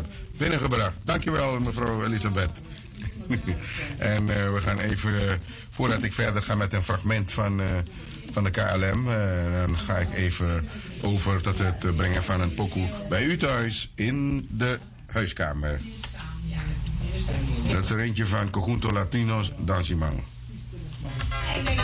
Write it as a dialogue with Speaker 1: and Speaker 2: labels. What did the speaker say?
Speaker 1: binnengebracht. Dankjewel, mevrouw Elisabeth. En we gaan even, voordat ik verder ga met een fragment van de KLM, dan ga ik even over tot het brengen van een pokoe bij u thuis in de huiskamer. Dat is er eentje van Conjunto Latinos Dansimang.